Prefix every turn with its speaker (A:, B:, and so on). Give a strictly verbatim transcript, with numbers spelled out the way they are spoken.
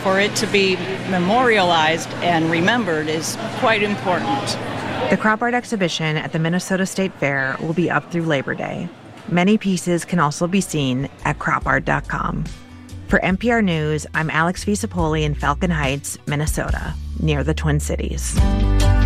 A: for it to be memorialized and remembered is quite important.
B: The crop art exhibition at the Minnesota State Fair will be up through Labor Day. Many pieces can also be seen at crop art dot com. For N P R News, I'm Alex Visapoli in Falcon Heights, Minnesota, near the Twin Cities.